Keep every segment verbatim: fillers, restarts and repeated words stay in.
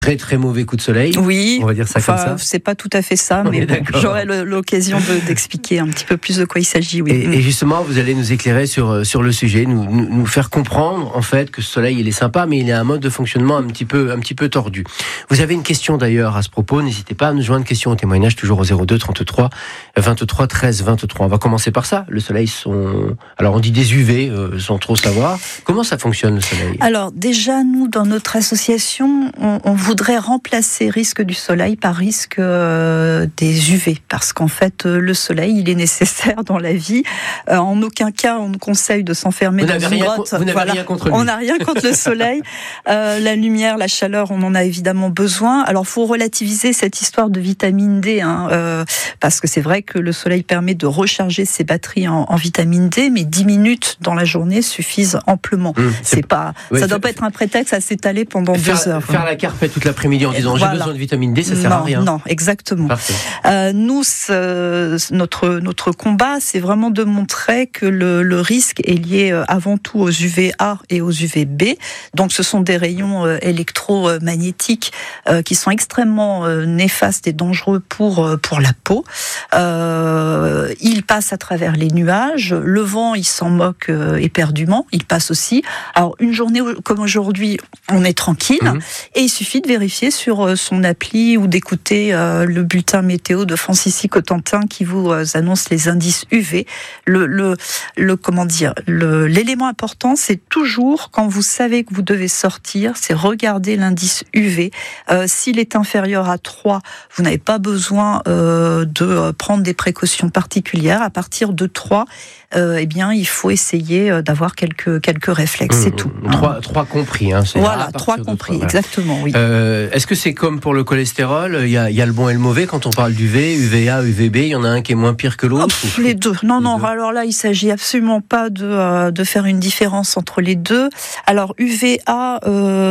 Très très mauvais coup de soleil. Oui, on va dire ça enfin, comme ça. C'est pas tout à fait ça, On mais bon, j'aurai le, l'occasion de, d'expliquer un petit peu plus de quoi il s'agit. Oui. Et, et justement, vous allez nous éclairer sur sur le sujet, nous, nous nous faire comprendre en fait que ce soleil il est sympa, mais il a un mode de fonctionnement un petit peu un petit peu tordu. Vous avez une question d'ailleurs à ce propos, n'hésitez pas à nous joindre, question au témoignage toujours au zéro deux trente-trois vingt-trois treize vingt-trois. On va commencer par ça. Le soleil sont, alors on dit des U V, euh, sans trop savoir. Comment ça fonctionne le soleil ? Alors déjà nous dans notre association, on, on voudrait remplacer risque du soleil par risque euh, des U V, parce qu'en fait euh, le soleil il est nécessaire dans la vie. Euh, en aucun cas on ne conseille de s'enfermer dans une grotte. Vous n'avez voilà. rien contre lui. On n'a rien contre le soleil. Euh, la lumière, la chaleur, on en a évidemment besoin. Alors faut relativiser cette histoire de vitamine D, hein, euh, parce que c'est vrai que le soleil permet de recharger ses batteries en, en vitamine D, mais dix minutes dans la journée suffisent amplement. Mmh, c'est, c'est pas, oui, ça ne doit pas être un prétexte à s'étaler pendant faire, deux heures. Faire la carpette toute l'après-midi en disant voilà. J'ai besoin de vitamine D, ça sert non, à rien. Non, exactement. Euh, nous, ce, notre notre combat, c'est vraiment de montrer que le, le risque est lié avant tout aux U V A et aux U V B. Donc, ce sont des rayons euh, électromagnétiques euh, qui sont extrêmement euh, néfastes et dangereux pour euh, pour la peau. Euh, ils passent à travers les nuages. Le vent, il s'en moque euh, éperdument. Il passe aussi. Alors, une journée comme aujourd'hui, on est tranquille mmh. et il suffit de vérifier sur euh, son appli ou d'écouter euh, le bulletin météo de Francis Cotentin qui vous euh, annonce les indices U V. Le, le, le comment dire, le, l'élément important, c'est toujours quand vous savez que vous devez sortir, c'est regarder l'indice U V. Euh, s'il est inférieur à trois, vous n'avez pas besoin euh, de prendre des précautions particulières. À partir de trois, euh, eh bien, il faut essayer d'avoir quelques quelques réflexes, mmh, c'est tout. Trois, hein. trois compris, hein. C'est voilà, trois compris, trois, exactement. Voilà. Oui. Euh, est-ce que c'est comme pour le cholestérol ? Il y a, il y a le bon et le mauvais quand on parle d'U V, U V A, U V B. Il y en a un qui est moins pire que l'autre. Oh, les deux. Non, les non. Deux. Alors là, il s'agit absolument pas de euh, de faire une différence entre les deux. Alors U V A,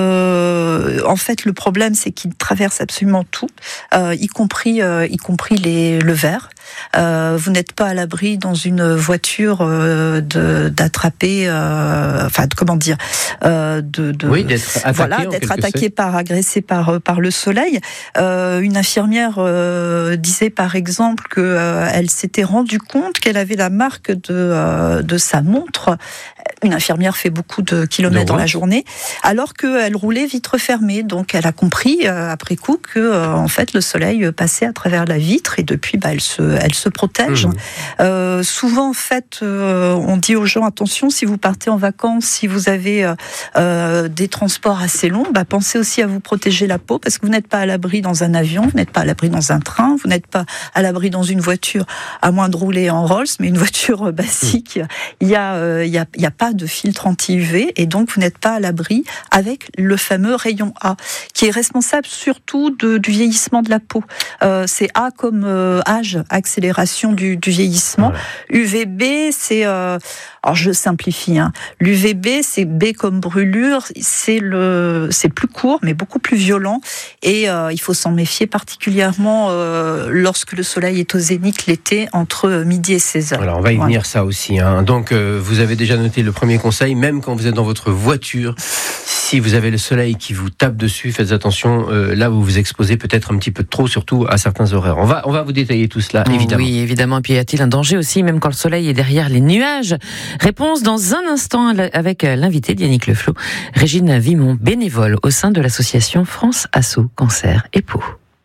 euh, en fait, le problème, c'est qu'il traverse absolument tout, euh, y compris euh, y compris les le verre. Euh, vous n'êtes pas à l'abri dans une voiture euh, de, d'attraper, euh, enfin de, comment dire, euh, de, de oui, d'être attaqué, voilà, d'être attaqué par, agressé par par le soleil. Euh, une infirmière euh, disait par exemple que euh, elle s'était rendue compte qu'elle avait la marque de euh, de sa montre. Une infirmière fait beaucoup de kilomètres dans la journée, alors qu'elle roulait vitre fermée. Donc elle a compris euh, après coup que euh, en fait le soleil passait à travers la vitre et depuis bah, elle se elle se protège. Mmh. Euh, souvent en fait euh, on dit aux gens attention si vous partez en vacances, si vous avez euh, des transports assez longs, bah, pensez aussi à vous protéger la peau parce que vous n'êtes pas à l'abri dans un avion, vous n'êtes pas à l'abri dans un train, vous n'êtes pas à l'abri dans une voiture à moins de rouler en Rolls, mais une voiture basique, mmh. il y a euh, il y a il y a pas de filtre anti-U V et donc vous n'êtes pas à l'abri avec le fameux rayon A qui est responsable surtout de, du vieillissement de la peau. Euh, c'est A comme euh, âge, accélération du, du vieillissement. Voilà. U V B, c'est, euh, alors je simplifie, hein. L'U V B, c'est B comme brûlure, c'est le, c'est plus court mais beaucoup plus violent et euh, il faut s'en méfier particulièrement euh, lorsque le soleil est au zénith l'été entre midi et seize heures. Alors on va y voilà. venir ça aussi. Hein. Donc euh, vous avez déjà noté le premier conseil, même quand vous êtes dans votre voiture, si vous avez le soleil qui vous tape dessus, faites attention, euh, là vous vous exposez peut-être un petit peu trop, surtout à certains horaires. On va, on va vous détailler tout cela, évidemment. Oui, évidemment. Et puis y a-t-il un danger aussi, même quand le soleil est derrière les nuages ? Réponse dans un instant avec l'invité d'Yannick Le Flot, Régine Vimon, bénévole au sein de l'association France Asso Cancer et Peau.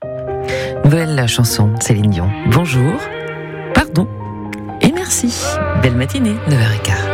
Nouvelle chanson, Céline Dion. Bonjour, pardon et merci. Belle matinée, neuf heures quinze.